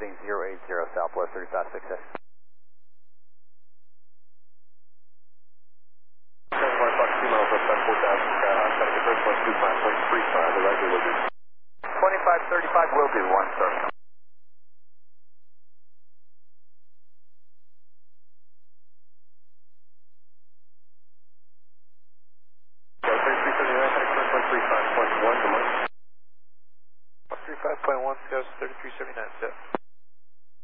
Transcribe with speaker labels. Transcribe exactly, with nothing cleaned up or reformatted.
Speaker 1: heading zero eight zero Southwest thirty-five six six. twenty-five thirty-five will do, one sir.
Speaker 2: thirty-five point one, Seattle thirty-three seventy-nine, Jeff.